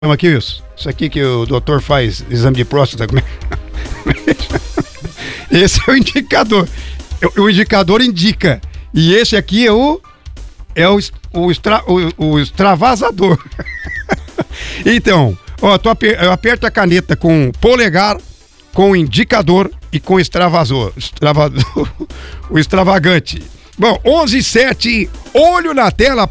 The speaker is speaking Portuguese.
aqui, Wilson. Isso aqui que o doutor faz exame de próstata. Esse é o indicador. O indicador indica. E esse aqui é o extravasador. Então, ó, eu aperto a caneta com o polegar, com o indicador e com o extravasor. O extravagante. Bom, 11:07, olho na tela.